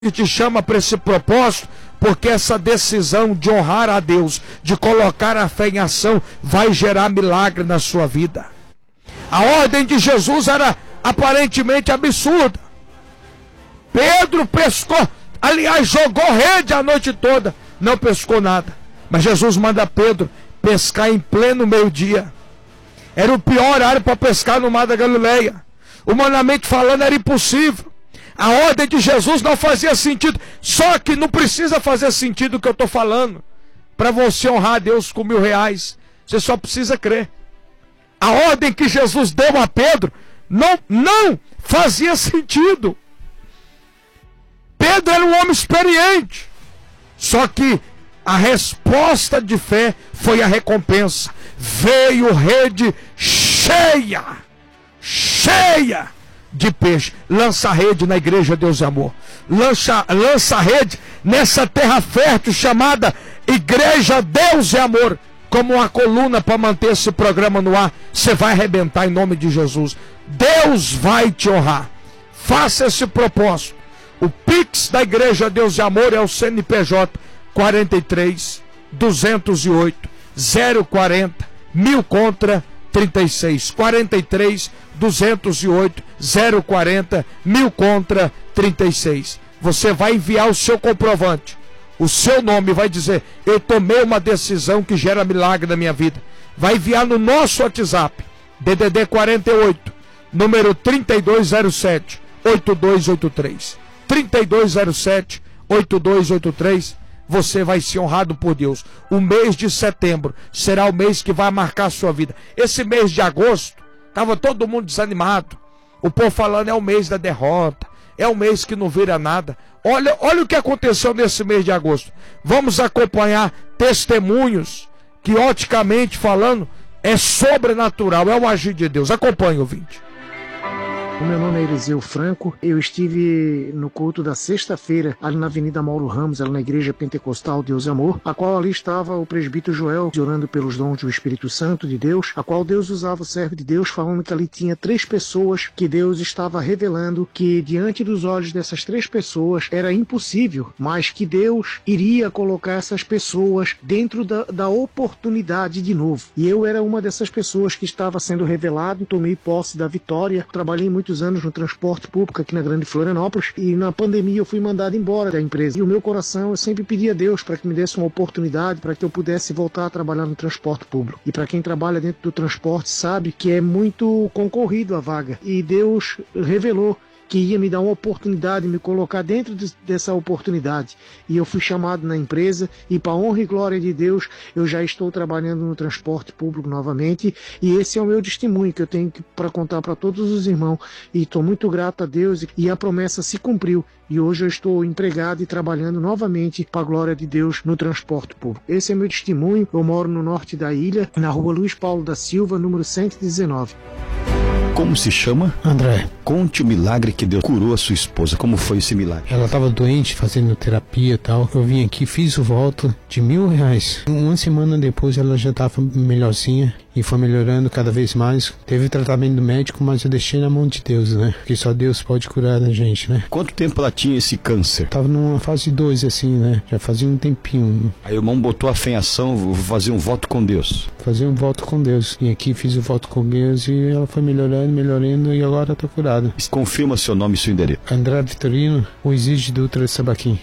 que te chama para esse propósito, porque essa decisão de honrar a Deus, de colocar a fé em ação, vai gerar milagre na sua vida. A ordem de Jesus era aparentemente absurda. Pedro pescou, aliás, jogou rede a noite toda, não pescou nada. Mas Jesus manda Pedro pescar em pleno meio-dia. Era o pior horário para pescar no Mar da Galileia. Humanamente falando, era impossível. A ordem de Jesus não fazia sentido. Só que não precisa fazer sentido o que eu estou falando para você honrar a Deus com R$1.000. Você só precisa crer. A ordem que Jesus deu a Pedro não fazia sentido. Pedro era um homem experiente. Só que a resposta de fé foi a recompensa. Veio rede cheia de peixe. Lança a rede na igreja Deus e Amor. Lança a rede nessa terra fértil chamada Igreja Deus e Amor. Como uma coluna para manter esse programa no ar. Você vai arrebentar em nome de Jesus. Deus vai te honrar. Faça esse propósito. O Pix da Igreja Deus e Amor é o CNPJ 43 208 040 1000 contra 36. 43 208 040 1000 contra 36. Você vai enviar o seu comprovante. O seu nome vai dizer: eu tomei uma decisão que gera milagre na minha vida. Vai enviar no nosso WhatsApp, DDD 48, número 3207 8283. 3207 8283. Você vai ser honrado por Deus. O mês de setembro será o mês que vai marcar a sua vida. Esse mês de agosto, estava todo mundo desanimado. O povo falando é o mês da derrota. É o mês que não vira nada. Olha o que aconteceu nesse mês de agosto. Vamos acompanhar testemunhos que, oticamente falando, é sobrenatural. É o agir de Deus. Acompanhe, ouvinte. O meu nome é Eliseu Franco, eu estive no culto da sexta-feira, ali na Avenida Mauro Ramos, ali na Igreja Pentecostal Deus e Amor, a qual ali estava o presbítero Joel, orando pelos dons do Espírito Santo de Deus, a qual Deus usava o servo de Deus, falando que ali tinha 3 pessoas que Deus estava revelando que diante dos olhos dessas 3 pessoas era impossível, mas que Deus iria colocar essas pessoas dentro da oportunidade de novo. E eu era uma dessas pessoas que estava sendo revelado, tomei posse da vitória, trabalhei muitos anos no transporte público aqui na Grande Florianópolis e na pandemia eu fui mandado embora da empresa. E o meu coração, eu sempre pedi a Deus para que me desse uma oportunidade para que eu pudesse voltar a trabalhar no transporte público. E para quem trabalha dentro do transporte sabe que é muito concorrido a vaga. E Deus revelou que ia me dar uma oportunidade, me colocar dentro dessa oportunidade. E eu fui chamado na empresa e, para a honra e glória de Deus, eu já estou trabalhando no transporte público novamente. E esse é o meu testemunho que eu tenho para contar para todos os irmãos. E estou muito grato a Deus e a promessa se cumpriu. E hoje eu estou empregado e trabalhando novamente para a glória de Deus no transporte público. Esse é meu testemunho. Eu moro no norte da ilha, na rua Luiz Paulo da Silva, número 119. Como se chama? André. Conte o milagre que Deus curou a sua esposa. Como foi esse milagre? Ela estava doente, fazendo terapia e tal. Eu vim aqui, fiz o voto de R$1.000. Uma semana depois ela já estava melhorzinha e foi melhorando cada vez mais. Teve tratamento médico, mas eu deixei na mão de Deus, né? Porque só Deus pode curar a gente, né? Quanto tempo ela tinha esse câncer? Tava numa fase 2, assim, né? Já fazia um tempinho. Aí o irmão botou a fé em ação, vou fazer um voto com Deus. Fazer um voto com Deus. E aqui fiz o voto com Deus e ela foi melhorando e agora tá curada. Confirma seu nome e seu endereço. André Vitorino, o Exige Dutra Sabaquim.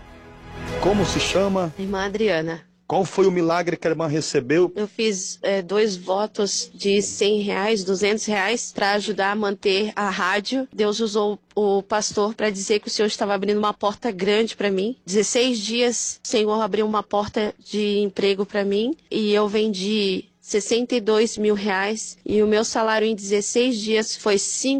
Como se chama? Irmã Adriana. Qual foi o milagre que a irmã recebeu? Eu fiz 2 votos de R$100, R$200 para ajudar a manter a rádio. Deus usou o pastor para dizer que o Senhor estava abrindo uma porta grande para mim. 16 dias o Senhor abriu uma porta de emprego para mim e eu vendi R$62 mil e o meu salário em 16 dias foi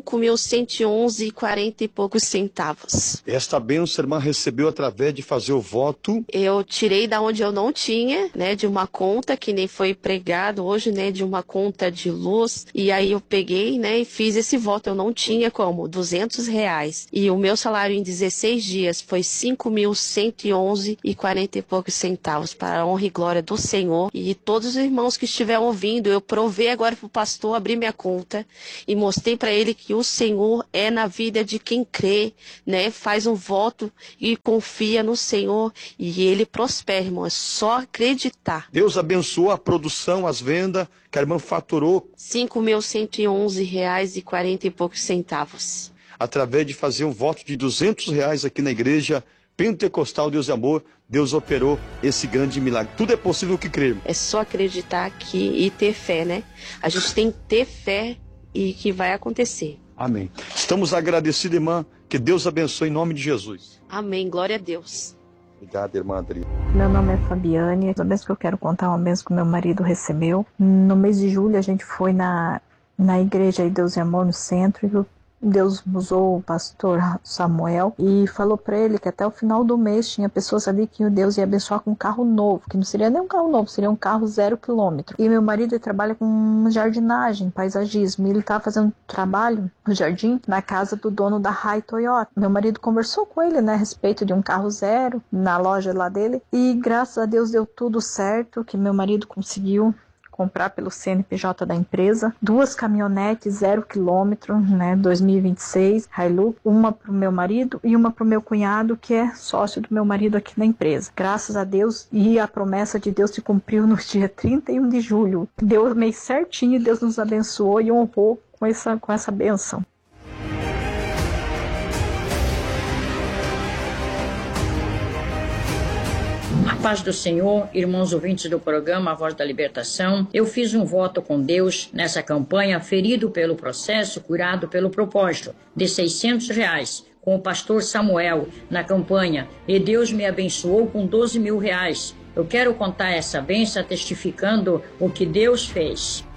5.111,40 e poucos centavos. Esta bênção a irmã recebeu através de fazer o voto. Eu tirei da onde eu não tinha, né, de uma conta que nem foi pregado hoje, né, de uma conta de luz, e aí eu peguei, né, e fiz esse voto. Eu não tinha como, R$200 e o meu salário em 16 dias foi 5.111,40 e poucos centavos, para a honra e glória do Senhor. E todos os irmãos que estiver estão ouvindo, eu provei agora para o pastor abrir minha conta e mostrei para ele que o Senhor é na vida de quem crê, né? Faz um voto e confia no Senhor e ele prospera, irmão. É só acreditar. Deus abençoou a produção, as vendas, que a irmã faturou. R$ 5.111,40 e poucos centavos. Através de fazer um voto de R$200 aqui na igreja Pentecostal Deus e Amor, Deus operou esse grande milagre. Tudo é possível que crermos. É só acreditar aqui e ter fé, né? A gente tem que ter fé e que vai acontecer. Amém. Estamos agradecidos, irmã. Que Deus abençoe em nome de Jesus. Amém. Glória a Deus. Obrigado, irmã Adri. Meu nome é Fabiane. A benção que eu quero contar é uma benção que meu marido recebeu. No mês de julho, a gente foi na igreja aí Deus e Amor no centro. E Deus usou o pastor Samuel e falou para ele que até o final do mês tinha pessoas ali que Deus ia abençoar com um carro novo, que não seria nem um carro novo, seria um carro 0 quilômetro. E meu marido trabalha com jardinagem, paisagismo, e ele estava fazendo trabalho no jardim na casa do dono da Rai Toyota. Meu marido conversou com ele, né, a respeito de um carro 0 na loja lá dele, e graças a Deus deu tudo certo, que meu marido conseguiu comprar pelo CNPJ da empresa 2 caminhonetes 0 quilômetro, né, 2026, Hilux, uma para o meu marido e uma para o meu cunhado, que é sócio do meu marido aqui na empresa. Graças a Deus, e a promessa de Deus se cumpriu no dia 31 de julho. Deu o mês certinho, Deus nos abençoou e honrou com essa bênção. A paz do Senhor, irmãos ouvintes do programa A Voz da Libertação. Eu fiz um voto com Deus nessa campanha, ferido pelo processo, curado pelo propósito, de R$600, com o pastor Samuel, na campanha, e Deus me abençoou com R$12.000. Eu quero contar essa bênção testificando o que Deus fez.